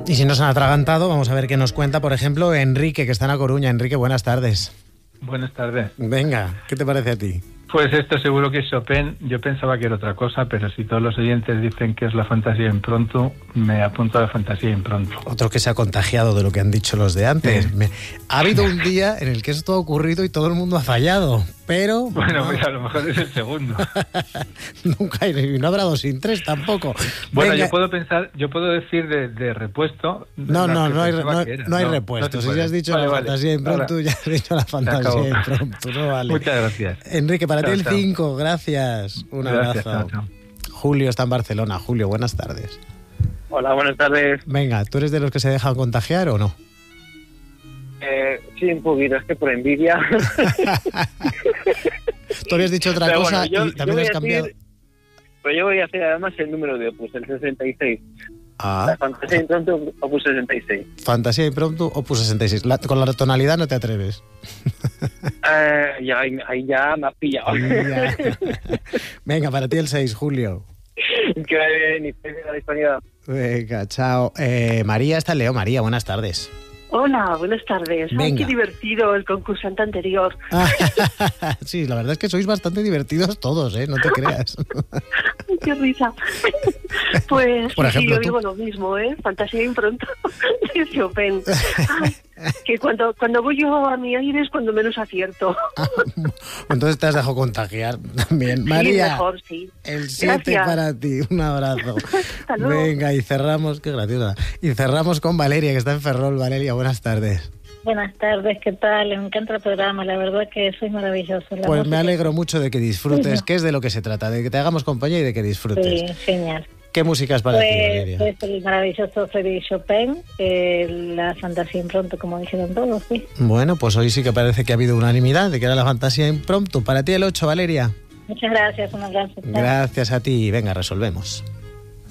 Y si nos han atragantado, vamos a ver qué nos cuenta, por ejemplo, Enrique, que está en A Coruña. Enrique, buenas tardes. Buenas tardes. Venga, ¿qué te parece a ti? Pues esto seguro que es Chopin. Yo pensaba que era otra cosa, pero si todos los oyentes dicen que es la fantasía impronto, me apunto a la fantasía impronto. Otro que se ha contagiado de lo que han dicho los de antes. Sí. Ha habido un día en el que esto ha ocurrido y todo el mundo ha fallado, pero... Bueno, pues a lo mejor es el segundo. Nunca hay, no habrá 2 sin 3 tampoco. Bueno, Venga. yo puedo decir de repuesto... No hay repuesto. Si ya has dicho la fantasía impronto, ya has dicho la fantasía impronto. No vale. Muchas gracias. Enrique, para ti el chao. 5, gracias. Un Gracias, abrazo. chao. Julio está en Barcelona. Julio, buenas tardes. Hola, buenas tardes. Venga, ¿tú eres de los que se dejan contagiar o no? Sí, un poquito, es que por envidia. Tú habías dicho otra Pero cosa bueno, y también has cambiado. Pero yo voy a hacer además el número de Opus, el 66. Ah, La fantasía impronto Opus 66. fantasía impromptu, Opus 66. Con la tonalidad no te atreves. Ahí ya me has pillado. Ya. Venga, para ti el 6, Julio. Que vaya bien y feliz la disponibilidad. Venga, chao. María está en León. María, buenas tardes. Hola, buenas tardes. Ay, Venga. qué divertido el concursante anterior. Sí, la verdad es que sois bastante divertidos todos, ¿eh? No te creas. Ay, qué risa. Pues Por ejemplo, yo tú. digo lo mismo, ¿eh? Fantasía impronto de Chopin. Ay, que cuando voy yo a mi aire es cuando menos acierto. Entonces te has dejado contagiar también. María, Sí, mejor, sí. el 7 Gracias. para ti. Un abrazo. Hasta luego. Venga, y cerramos, qué graciosa. Y cerramos con Valeria, que está en Ferrol. Valeria, buenas tardes. Buenas tardes, ¿qué tal? Me encanta el programa, la verdad que soy maravilloso. La Pues me música- alegro mucho de que disfrutes, que es de lo que se trata, de que te hagamos compañía y de que disfrutes. Sí, genial. ¿Qué música es para ti, Valeria? Pues el maravilloso Frédéric Chopin, la fantasía impronto, como dijeron todos, sí. Bueno, pues hoy sí que parece que ha habido unanimidad de que era la fantasía impromptu. Para ti el 8, Valeria. Muchas gracias, un abrazo. Chao. Gracias a ti. Venga, resolvemos.